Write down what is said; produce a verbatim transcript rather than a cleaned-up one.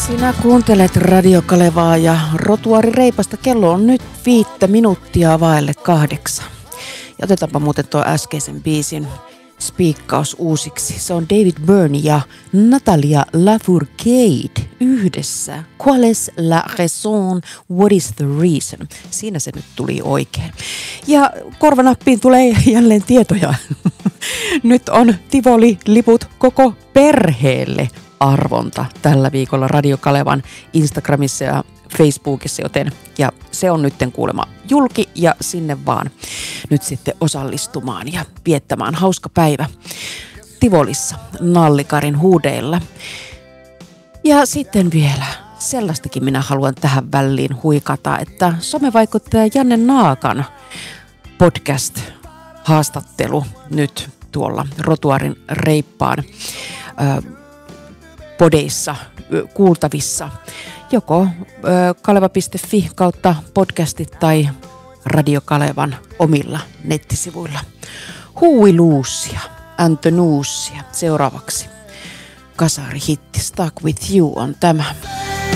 Sinä kuuntelet Radio Kalevaa ja Rotuari Reipasta. Kello on nyt viittä minuuttia vaille kahdeksan. Ja otetaanpa muuten tuo äskeisen biisin spiikkaus uusiksi. Se on David Byrne ja Natalia Lafourcade yhdessä. Qual est la raison? What is the reason? Siinä se nyt tuli oikein. Ja korvanappiin tulee jälleen tietoja. Nyt on Tivoli-liput koko perheelle arvonta tällä viikolla Radio Kalevan Instagramissa ja Facebookissa, joten ja se on nytten kuulemma julki ja sinne vaan nyt sitten osallistumaan ja viettämään hauska päivä Tivolissa Nallikarin huudeilla. Ja sitten vielä sellaistakin minä haluan tähän väliin huikata, että somevaikuttaja Janne Naakan podcast-haastattelu nyt tuolla Rotuarin Reippaan ö, podeissa kuultavissa, joko kaleva piste fi kautta podcastit tai Radio Kalevan omilla nettisivuilla. Huiluusia, Antonuusia. Seuraavaksi kasarihitti Stuck With You on tämä.